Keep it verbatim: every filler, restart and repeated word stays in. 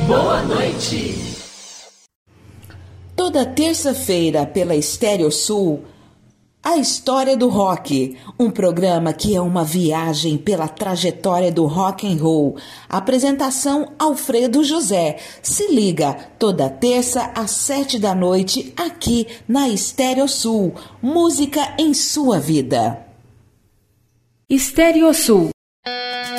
Boa noite. Toda terça-feira pela Estéreo Sul, A História do Rock, um programa que é uma viagem pela trajetória do rock and roll. Apresentação Alfredo José. Se liga, toda terça às sete da noite, aqui na Estéreo Sul. Música em sua vida. Estéreo Sul.